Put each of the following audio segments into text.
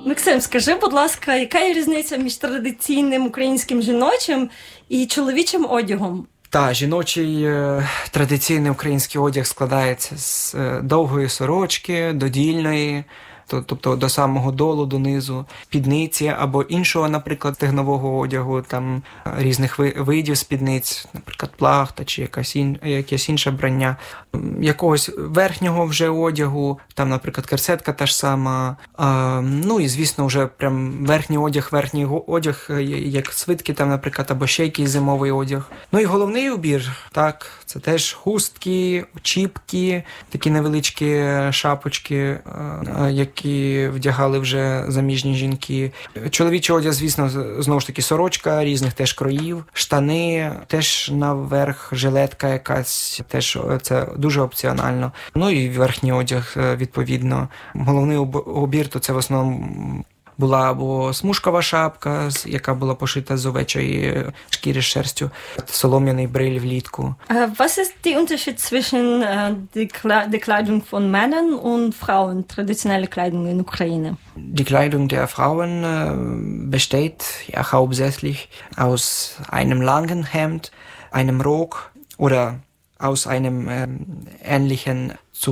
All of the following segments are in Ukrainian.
Максим, скажи, будь ласка, яка є різниця між традиційним українським жіночим і чоловічим одягом? Та, жіночий традиційний український одяг складається з довгої сорочки, додільної, тобто до самого долу, донизу, спідниці або іншого, наприклад, стегнового одягу, там різних видів спідниць, наприклад, плахта чи якесь інше вбрання, якогось верхнього вже одягу, там, наприклад, керсетка та ж сама, ну і, звісно, вже прям верхній одяг, як свитки, там, наприклад, або ще якийсь зимовий одяг. Ну і головний убір, так, це теж хустки, чіпки, такі невеличкі шапочки, які вдягали вже заміжні жінки. Чоловічий одяг, звісно, знову ж таки сорочка різних теж кроїв, штани, теж наверх жилетка якась, теж це дуже опціонально. Ну і верхній одяг, відповідно. Головний убір, то це в основному була або смужкова шапка, яка була пошита з овечої шкіри з шерстю, солом'яний бриль влітку. Was ist der Unterschied zwischen der Kleidung von Männern und Frauen, traditionelle Kleidung in Ukraine? Die Kleidung der Frauen besteht ja hauptsächlich aus einem langen Hemd, einem Rock oder aus einem ähnlichen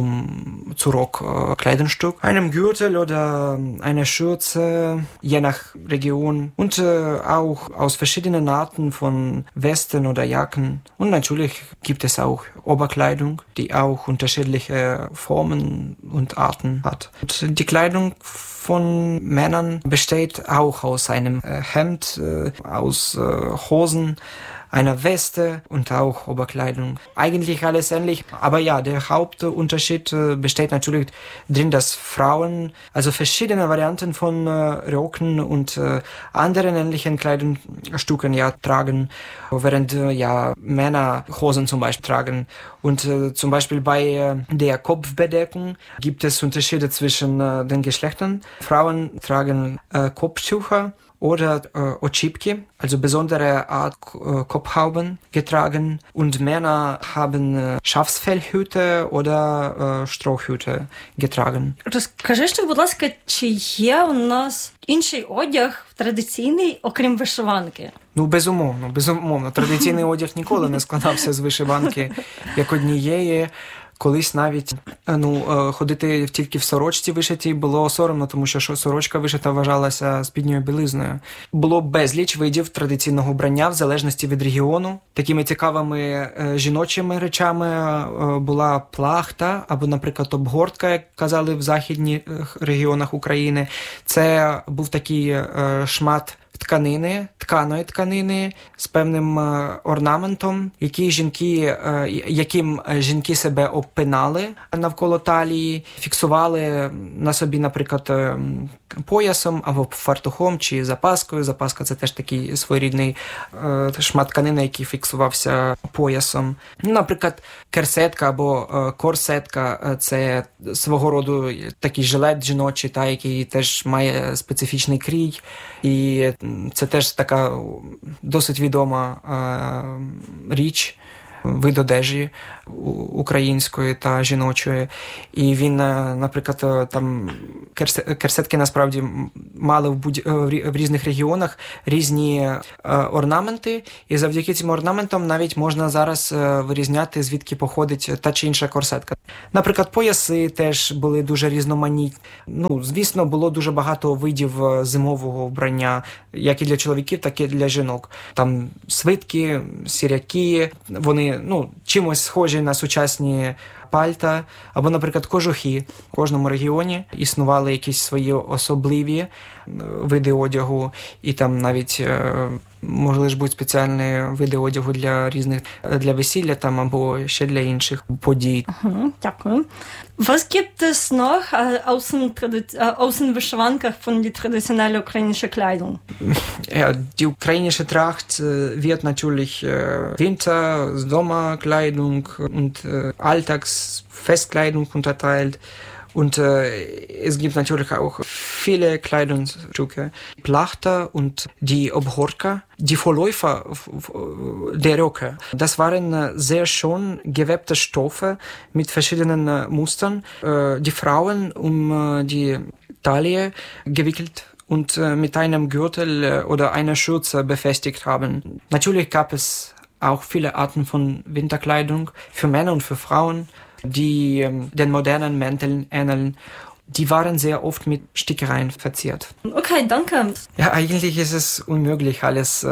zu Rock Kleidungsstück, einem Gürtel oder einer Schürze, je nach Region und auch aus verschiedenen Arten von Westen oder Jacken. Und natürlich gibt es auch Oberkleidung, die auch unterschiedliche Formen und Arten hat. Und die Kleidung von Männern besteht auch aus einem Hemd, aus Hosen, einer Weste und auch Oberkleidung. Eigentlich alles ähnlich, aber ja, der Hauptunterschied besteht natürlich drin, dass Frauen also verschiedene Varianten von Röcken und anderen ähnlichen Kleidungsstücken ja tragen, während ja Männer Hosen zum Beispiel tragen. Und zum Beispiel bei der Kopfbedeckung gibt es Unterschiede zwischen den Geschlechtern. Frauen tragen Kopftücher oder Oczipki, also besondere Art Kopfhauben getragen, und Männer haben Schafsfellhüte oder Strohhüte getragen. Розкажи ще, будь ласка, чи є у нас інший одяг традиційний, окрім вишиванки? Ну, безумовно. Традиційний одяг ніколи не складався з вишиванки як однієї. Колись навіть ходити тільки в сорочці вишитій було соромно, тому що сорочка вишита вважалася спідньою білизною. Було безліч видів традиційного вбрання в залежності від регіону. Такими цікавими жіночими речами була плахта або, наприклад, обгортка, як казали в західних регіонах України. Це був такий шмат тканої тканини з певним орнаментом, яким жінки себе обпинали навколо талії, фіксували на собі, наприклад, поясом або фартухом чи запаскою. Запаска – це теж такий своєрідний шмат тканини, який фіксувався поясом. Наприклад, керсетка або корсетка – це свого роду такий жилет жіночий, який теж має специфічний крій. І це теж така досить відома річ, вид одежі української та жіночої. І він, наприклад, там керсетки насправді мали в різних регіонах різні орнаменти, і завдяки цим орнаментам навіть можна зараз вирізняти, звідки походить та чи інша корсетка. Наприклад, пояси теж були дуже різноманітні. Звісно, було дуже багато видів зимового вбрання, як і для чоловіків, так і для жінок. Там свитки, сіряки, вони чимось схожі на сучасні пальта, або, наприклад, кожухи. В кожному регіоні існували якісь свої особливі види одягу, і там навіть могли ж бути спеціальні види одягу для весілля там, або ще для інших подій. Дякую. Was gibt es noch außen Beschwankung von der traditionellen ukrainischen Kleidung? Ja, die ukrainische Tracht wird natürlich Winter-, Sommerkleidung und Alltagsfestkleidung unterteilt. Und es gibt natürlich auch viele Kleidungsstücke. Plachta und die Obhorka, die Vorläufer der Röcke. Das waren sehr schön gewebte Stoffe mit verschiedenen Mustern. Die Frauen, um die Taille gewickelt und mit einem Gürtel oder einer Schürze befestigt haben. Natürlich gab es auch viele Arten von Winterkleidung für Männer und für Frauen, die den modernen Mänteln ähneln. Die waren sehr oft mit Stickereien verziert. Okay, danke. Ja, eigentlich ist es unmöglich, alles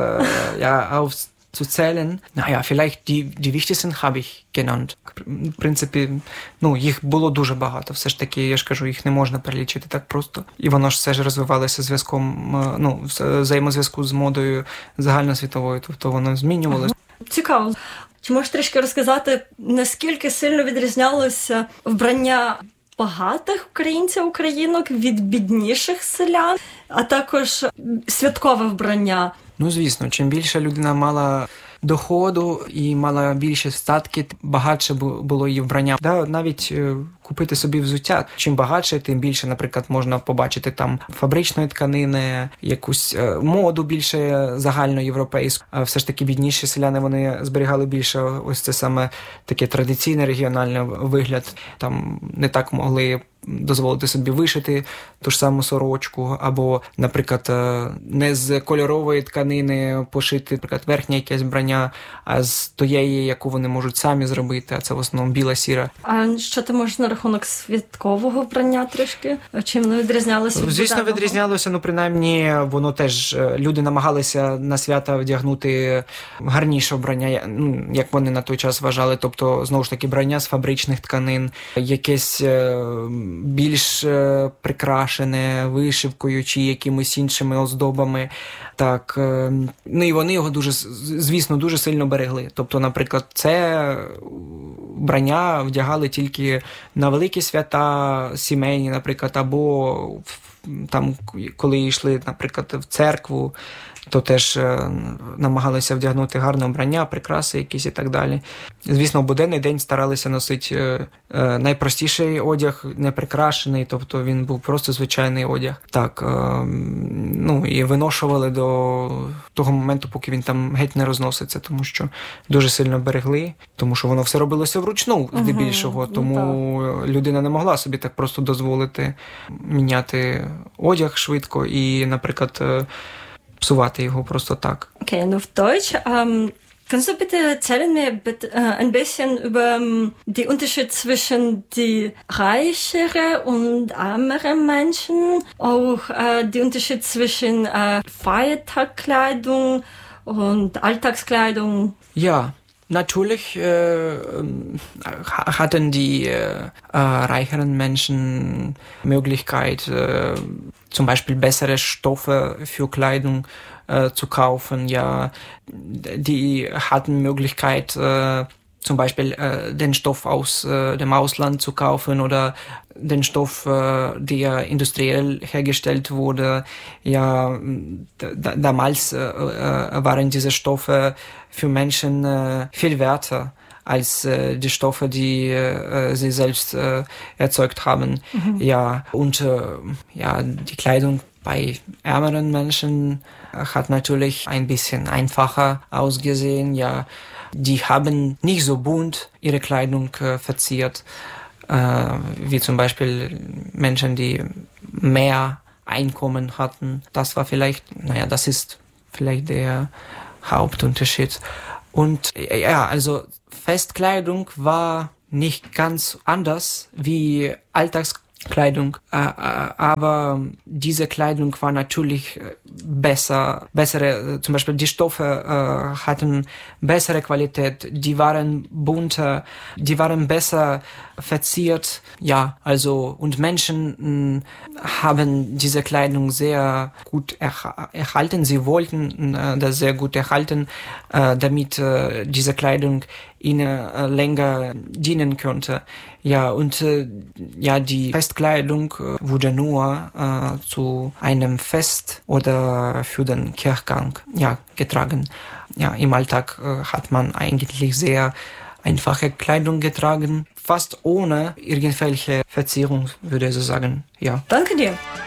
aufzuzählen. Naja, vielleicht die wichtigsten habe ich genannt. В принципі, їх було дуже багато. Все ж таки, я ж кажу, їх не можна перелічити так просто. І воно ж все ж розвивалося взаємозв'язку з модою загальносвітовою, тобто воно змінювалося. Цікаво. Чи можеш трішки розказати, наскільки сильно відрізнялося вбрання багатих українців-українок від бідніших селян, а також святкове вбрання? Звісно, чим більше людина мала доходу і мала більше статки, багатше було її вбрання. Навіть купити собі взуття. Чим багатше, тим більше, наприклад, можна побачити там фабричної тканини, якусь моду більше загальноєвропейську. А все ж таки бідніші селяни, вони зберігали більше ось це саме таке традиційне регіональний вигляд. Там не так могли дозволити собі вишити ту ж саму сорочку, або, наприклад, не з кольорової тканини пошити, наприклад, верхнє якесь вбрання, а з тієї, яку вони можуть самі зробити, а це в основному біла-сіра. А що ти можеш на рахунок святкового вбрання трішки? Чим воно відрізнялося? Звісно, відрізнялося, принаймні, воно теж, люди намагалися на свята вдягнути гарніше вбрання, як вони на той час вважали, тобто, знову ж таки, вбрання з фабричних тканин, якесь більш прикрашене вишивкою чи якимись іншими оздобами. Так, і вони його дуже сильно берегли. Тобто, наприклад, це вбрання вдягали тільки на великі свята сімейні, наприклад, або там, коли йшли, наприклад, в церкву, то теж намагалися вдягнути гарне вбрання, прикраси якісь і так далі. Звісно, в буденний день старалися носити найпростіший одяг, не прикрашений, тобто він був просто звичайний одяг. Так, і виношували до того моменту, поки він там геть не розноситься, тому що дуже сильно берегли, тому що воно все робилося вручну, здебільшого, тому людина не могла собі так просто дозволити міняти одяг швидко і, наприклад, psuwate jego prosto tak. Okay, und auf Deutsch. Kannst du bitte erzählen mir ein bisschen über die Unterschied zwischen die reichere und ärmere Menschen, auch die Unterschied zwischen Feiertagskleidung und Alltagskleidung? Ja, natürlich hatten die reicheren Menschen Möglichkeit, zum Beispiel bessere Stoffe für Kleidung zu kaufen. Ja, die hatten Möglichkeit, zum Beispiel den Stoff aus dem Ausland zu kaufen oder den Stoff, der industriell hergestellt wurde. Ja, damals waren diese Stoffe für Menschen viel werter als die Stoffe, die sie selbst erzeugt haben. Ja, und die Kleidung bei ärmeren Menschen hat natürlich ein bisschen einfacher ausgesehen. Ja, die haben nicht so bunt ihre Kleidung verziert, wie zum Beispiel Menschen, die mehr Einkommen hatten. Das war vielleicht, das ist vielleicht der Hauptunterschied. Und ja, also Festkleidung war nicht ganz anders wie Alltagskleidung, aber diese Kleidung war natürlich bessere, zum Beispiel die Stoffe hatten bessere Qualität, die waren bunter, die waren besser verziert, ja, also, und Menschen haben diese Kleidung sehr gut erhalten, sie wollten das sehr gut erhalten, damit diese Kleidung ihnen länger dienen könnte. Ja, und die Festkleidung wurde nur zu einem Fest oder für den Kirchgang getragen. Ja, im Alltag hat man eigentlich sehr einfache Kleidung getragen, fast ohne irgendwelche Verzierung, würde ich so sagen. Ja. Danke dir.